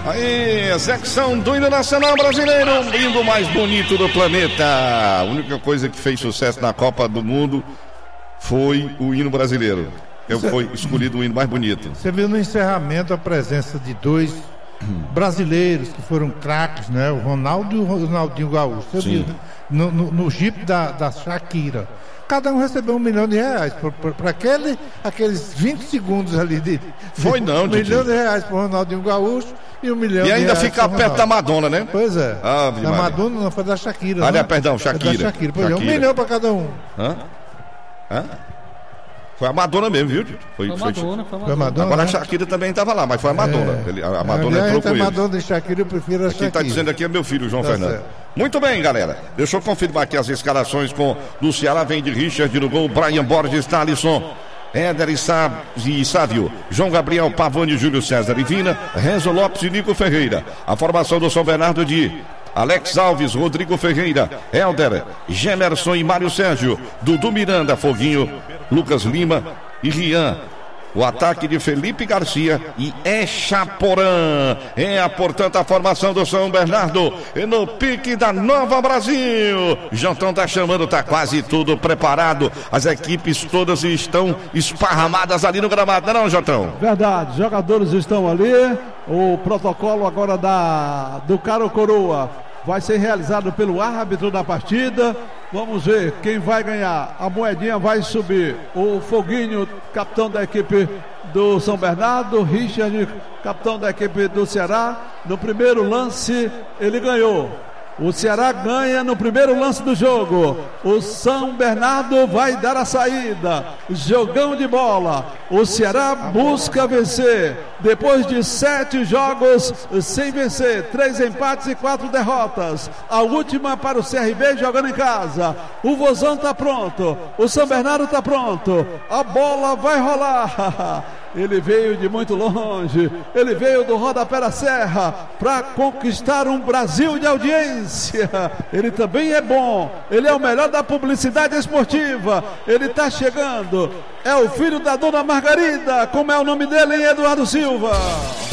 Aí, a secção do hino nacional brasileiro, o hino mais bonito do planeta. A única coisa que fez sucesso na Copa do Mundo foi o hino brasileiro. Foi escolhido o hino mais bonito. Você viu no encerramento a presença de dois brasileiros que foram craques, né? O Ronaldo e o Ronaldinho Gaúcho. Você viu, né? No Jeep da Shakira. Cada um recebeu R$1 milhão para aqueles 20 segundos ali de. Foi não, R$1 milhão para o Ronaldinho Gaúcho e R$1 milhão. E ainda ficar perto da Madonna, né? Pois é. Da Madonna não, foi da Shakira. Né? Perdão, Shakira. Foi da Shakira. Pois é, R$1 milhão para cada um. Hã? Foi a Madonna mesmo, viu? Foi a Madonna. Agora a Shakira também estava lá, mas foi a Madonna. A Madonna entrou com ele. A Madonna e Shakira, eu prefiro a Shakira. Quem está dizendo aqui é meu filho, João Fernando. Certo. Muito bem, galera. Deixa eu confirmar aqui as escalações do Ceará. Vem de Richard no gol, Brian Borges, Thalisson, Éder e Sávio, João Gabriel, Pavone, Júlio César e Vina, Renzo Lopes e Nico Ferreira. A formação do São Bernardo de Alex Alves, Rodrigo Ferreira, Helder, Gemerson e Mário Sérgio, Dudu Miranda, Foguinho, Lucas Lima e Rian. O ataque de Felipe Garcia e Echaporã. Portanto, a formação do São Bernardo no pique da Nova Brasil. Jantão tá chamando, tá quase tudo preparado. As equipes todas estão esparramadas ali no gramado, não, Jantão? Verdade, jogadores estão ali. O protocolo agora do Caro Coroa vai ser realizado pelo árbitro da partida. Vamos ver quem vai ganhar. A moedinha vai subir. O Foguinho, capitão da equipe do São Bernardo. Richard, capitão da equipe do Ceará. No primeiro lance, ele ganhou. O Ceará ganha no primeiro lance do jogo. O São Bernardo vai dar a saída. Jogão de bola. O Ceará busca vencer. Depois de 7 jogos sem vencer, 3 empates e 4 derrotas. A última para o CRB jogando em casa. O Vozão está pronto. O São Bernardo está pronto. A bola vai rolar. Ele veio de muito longe. Ele veio do rodapé da serra para conquistar um Brasil de audiência. Ele também é bom. Ele é o melhor da publicidade esportiva. Ele está chegando. É o filho da dona Margarida. Como é o nome dele, hein, Eduardo Silva?